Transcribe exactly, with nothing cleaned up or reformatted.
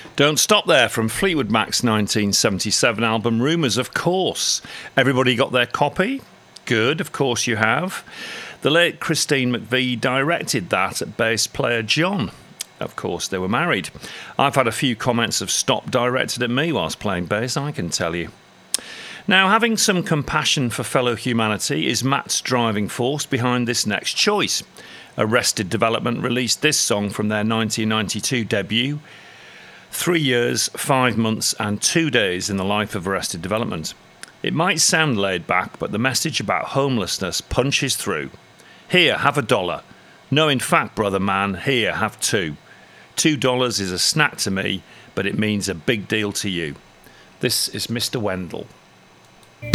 Don't Stop There from Fleetwood Mac's nineteen seventy-seven album Rumours, of course. Everybody got their copy? Good, of course you have. The late Christine McVie directed that at bass player John. Of course, they were married. I've had a few comments of stop directed at me whilst playing bass, I can tell you. Now, having some compassion for fellow humanity is Matt's driving force behind this next choice. Arrested Development released this song from their nineteen ninety-two debut, Three Years, Five Months and Two Days in the Life of Arrested Development. It might sound laid back, but the message about homelessness punches through. Here, have a dollar. No, in fact, brother man, here, have two. Two dollars is a snack to me, but it means a big deal to you. This is Mister Wendell.